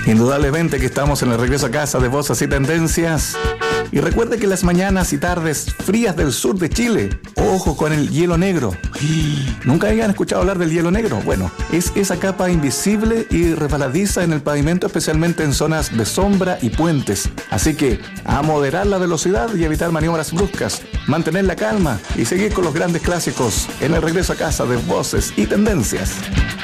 Indudablemente que estamos en el regreso a casa de Voces y Tendencias. Y recuerde que las mañanas y tardes frías del sur de Chile, ojo con el hielo negro. ¿Nunca habían escuchado hablar del hielo negro? Bueno, es esa capa invisible y resbaladiza en el pavimento, especialmente en zonas de sombra y puentes. Así que a moderar la velocidad y evitar maniobras bruscas, mantener la calma y seguir con los grandes clásicos en el regreso a casa de Voces y Tendencias.